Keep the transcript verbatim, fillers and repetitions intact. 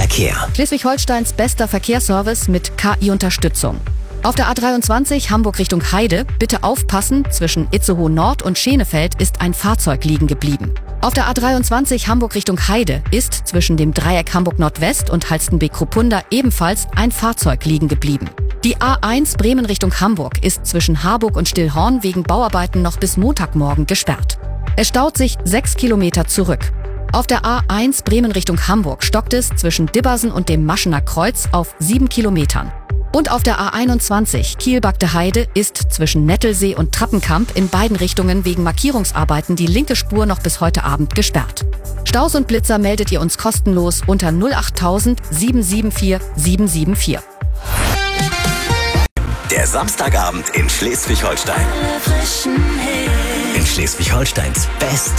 Verkehr. Schleswig-Holsteins bester Verkehrsservice mit K I-Unterstützung. Auf der A dreiundzwanzig Hamburg Richtung Heide, bitte aufpassen, zwischen Itzehoe Nord und Schenefeld ist ein Fahrzeug liegen geblieben. Auf der A dreiundzwanzig Hamburg Richtung Heide ist zwischen dem Dreieck Hamburg Nordwest und Halstenbeek-Kruppunda ebenfalls ein Fahrzeug liegen geblieben. Die A eins Bremen Richtung Hamburg ist zwischen Harburg und Stillhorn wegen Bauarbeiten noch bis Montagmorgen gesperrt. Es staut sich sechs Kilometer zurück. Auf der A eins Bremen Richtung Hamburg stockt es zwischen Dibbersen und dem Maschener Kreuz auf sieben Kilometern. Und auf der A einundzwanzig Kiel-Bagde Heide ist zwischen Nettelsee und Trappenkamp in beiden Richtungen wegen Markierungsarbeiten die linke Spur noch bis heute Abend gesperrt. Staus und Blitzer meldet ihr uns kostenlos unter null acht tausend sieben sieben vier sieben sieben vier. Der Samstagabend in Schleswig-Holstein. In Schleswig-Holsteins beste